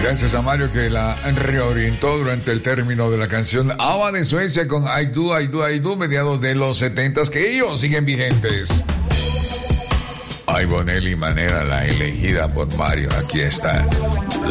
Gracias a Mario que la reorientó durante el término de la canción ABBA de Suecia con I Do, I Do, I Do, mediados de los 70s, que ellos siguen vigentes. Ay, Bonelli Manera, la elegida por Mario, aquí está.